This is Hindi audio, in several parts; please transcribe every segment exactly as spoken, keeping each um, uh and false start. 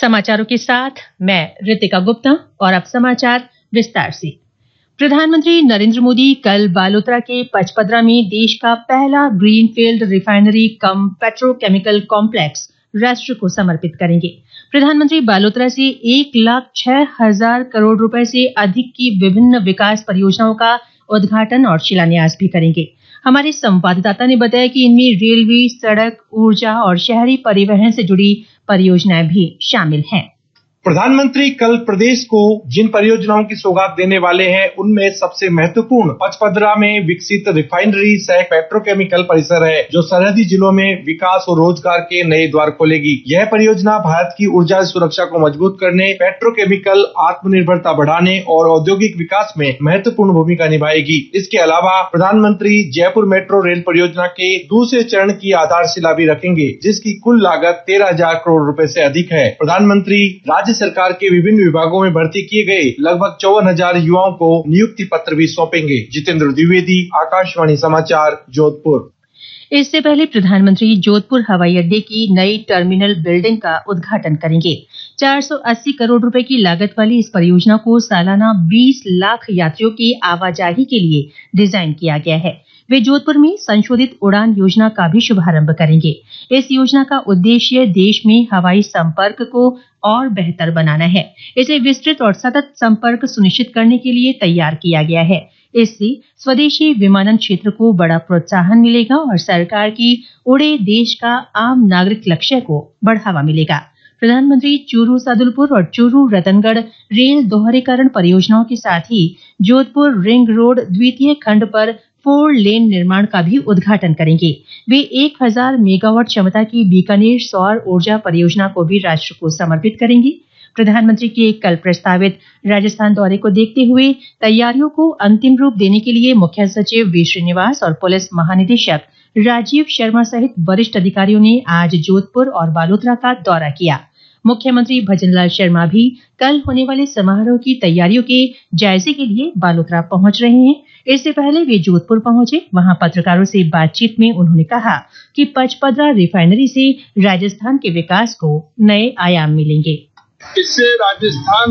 समाचारों के साथ मैं रितिका गुप्ता और अब समाचार विस्तार से। प्रधानमंत्री नरेंद्र मोदी कल बालोतरा के पचपदरा में देश का पहला ग्रीनफील्ड रिफाइनरी कम पेट्रोकेमिकल कॉम्प्लेक्स राष्ट्र को समर्पित करेंगे। प्रधानमंत्री बालोतरा से एक लाख छह हजार करोड़ रुपए से अधिक की विभिन्न विकास परियोजनाओं का उद्घाटन और शिलान्यास भी करेंगे। हमारे संवाददाता ने बताया कि इनमें रेलवे, सड़क, ऊर्जा और शहरी परिवहन से जुड़ी परियोजनाएं भी शामिल हैं। प्रधानमंत्री कल प्रदेश को जिन परियोजनाओं की सौगात देने वाले हैं उनमें सबसे महत्वपूर्ण पचपदरा में विकसित रिफाइनरी सह पेट्रोकेमिकल परिसर है, जो सरहदी जिलों में विकास और रोजगार के नए द्वार खोलेगी। यह परियोजना भारत की ऊर्जा सुरक्षा को मजबूत करने, पेट्रोकेमिकल आत्मनिर्भरता बढ़ाने और औद्योगिक विकास में महत्वपूर्ण भूमिका निभाएगी। इसके अलावा प्रधानमंत्री जयपुर मेट्रो रेल परियोजना के दूसरे चरण की आधारशिला भी रखेंगे, जिसकी कुल लागत तेरह हजार करोड़ रुपए से अधिक है। प्रधानमंत्री राज्य सरकार के विभिन्न विभागों में भर्ती किए गए लगभग चौवन हजार युवाओं को नियुक्ति पत्र भी सौंपेंगे। जितेंद्र द्विवेदी, आकाशवाणी समाचार, जोधपुर। इससे पहले प्रधानमंत्री जोधपुर हवाई अड्डे की नई टर्मिनल बिल्डिंग का उद्घाटन करेंगे। चार सौ अस्सी करोड़ रुपए की लागत वाली इस परियोजना को सालाना बीस लाख यात्रियों की आवाजाही के लिए डिजाइन किया गया है। वे जोधपुर में संशोधित उड़ान योजना का भी शुभारंभ करेंगे। इस योजना का उद्देश्य देश में हवाई संपर्क को और बेहतर बनाना है। इसे विस्तृत और सतत संपर्क सुनिश्चित करने के लिए तैयार किया गया है। इससे स्वदेशी विमानन क्षेत्र को बड़ा प्रोत्साहन मिलेगा और सरकार की उड़े देश का आम नागरिक लक्ष्य को बढ़ावा मिलेगा। प्रधानमंत्री चूरू सादुलपुर और चूरू रतनगढ़ रेल दोहरीकरण परियोजनाओं के साथ ही जोधपुर रिंग रोड द्वितीय खंड पर फोर लेन निर्माण का भी उद्घाटन करेंगे। वे एक हजार मेगावाट क्षमता की बीकानेर सौर ऊर्जा परियोजना को भी राष्ट्र को समर्पित करेंगे। प्रधानमंत्री के कल प्रस्तावित राजस्थान दौरे को देखते हुए तैयारियों को अंतिम रूप देने के लिए मुख्य सचिव वी श्रीनिवास और पुलिस महानिदेशक राजीव शर्मा सहित वरिष्ठ अधिकारियों ने आज जोधपुर और बालोतरा का दौरा किया। मुख्यमंत्री भजनलाल शर्मा भी कल होने वाले समारोह की तैयारियों के जायजे के लिए बालोतरा पहुंच रहे हैं। इससे पहले वे जोधपुर पहुंचे। वहां पत्रकारों से बातचीत में उन्होंने कहा कि पचपदरा रिफाइनरी से राजस्थान के विकास को नए आयाम मिलेंगे। इससे राजस्थान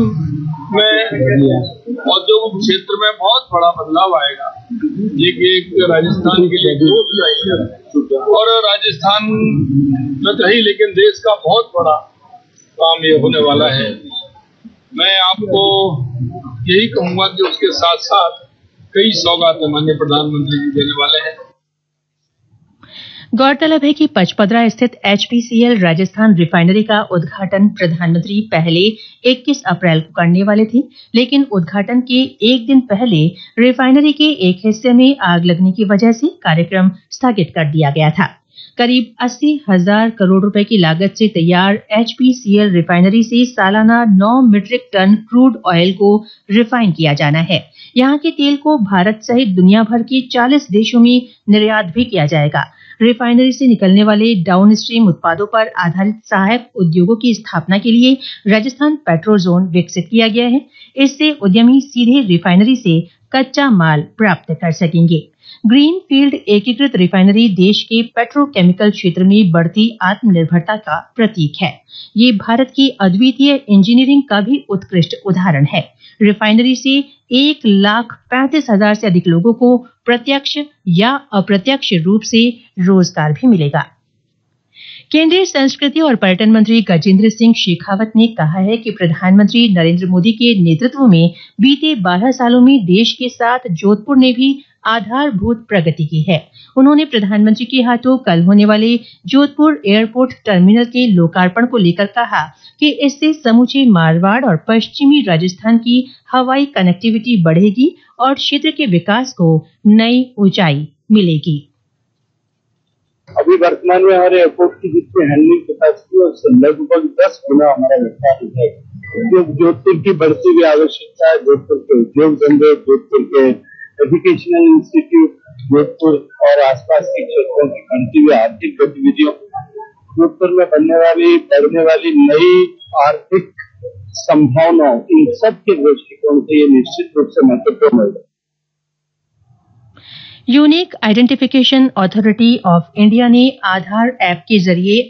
में औद्योगिक क्षेत्र में बहुत बड़ा बदलाव आएगा। ये एक राजस्थान के लिए ग्रोथ जाएगा और राजस्थान में तो ही लेकिन देश का बहुत बड़ा काम ये होने वाला है। मैं आपको यही कहूंगा कि उसके साथ साथ कई सौगातें माननीय प्रधानमंत्री जी देने वाले हैं। गौरतलब है कि पचपदरा स्थित H P C L Rajasthan refinery का उद्घाटन प्रधानमंत्री पहले इक्कीस अप्रैल को करने वाले थे, लेकिन उद्घाटन के एक दिन पहले रिफाइनरी के एक हिस्से में आग लगने की वजह से कार्यक्रम स्थगित कर दिया गया था। करीब अस्सी हजार करोड़ रुपए की लागत से तैयार H P C L refinery से सालाना नौ मीट्रिक टन क्रूड ऑयल को रिफाइन किया जाना है। यहाँ के तेल को भारत सहित दुनिया भर के चालीस देशों में निर्यात भी किया जाएगा। रिफाइनरी से निकलने वाले डाउन स्ट्रीम उत्पादों पर आधारित सहायक उद्योगों की स्थापना के लिए राजस्थान पेट्रो जोन विकसित किया गया है। इससे उद्यमी सीधे रिफाइनरी से कच्चा माल प्राप्त कर सकेंगे। ग्रीन फील्ड एकीकृत रिफाइनरी देश के पेट्रोकेमिकल क्षेत्र में बढ़ती आत्मनिर्भरता का प्रतीक है। ये भारत की अद्वितीय इंजीनियरिंग का भी उत्कृष्ट उदाहरण है। रिफाइनरी से एक लाख पैंतीस हजार से अधिक लोगों को प्रत्यक्ष या अप्रत्यक्ष रूप से रोजगार भी मिलेगा। केंद्रीय संस्कृति और पर्यटन मंत्री गजेंद्र सिंह शेखावत ने कहा है कि प्रधानमंत्री नरेंद्र मोदी के नेतृत्व में बीते बारह सालों में देश के साथ जोधपुर ने भी आधारभूत प्रगति की है। उन्होंने प्रधानमंत्री के हाथों कल होने वाले जोधपुर एयरपोर्ट टर्मिनल के लोकार्पण को लेकर कहा कि इससे समूचे मारवाड़ और पश्चिमी राजस्थान की हवाई कनेक्टिविटी बढ़ेगी और क्षेत्र के विकास को नई ऊंचाई मिलेगी। अभी वर्तमान में हमारे एयरपोर्ट की जितनी हैंडलिंग कैपेसिटी है उससे लगभग दस गुना हमारा विस्तार है। जो जोधपुर की बढ़ती हुई आवश्यकता है, जोधपुर के उद्योग धंधे, जोधपुर के एजुकेशनल इंस्टीट्यूट, जोधपुर और आसपास के क्षेत्रों की बढ़ती हुई आर्थिक गतिविधियों, जोधपुर में बनने वाली बढ़ने वाली नई आर्थिक संभावनाओं, इन सब के दृष्टिकोण से ये निश्चित रूप से महत्वपूर्ण है। Unique identification authority of India ने आधार ऐप के जरिए